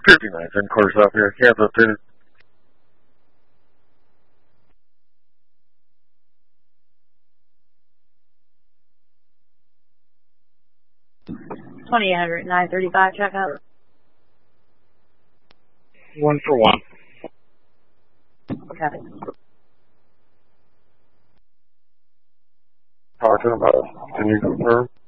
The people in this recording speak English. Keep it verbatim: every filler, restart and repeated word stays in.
fifty-nine, ten quarters up here. Kansas updated. twenty-eight hundred, nine thirty-five, check out. One for one. Okay. Talk to him about it. Can you confirm?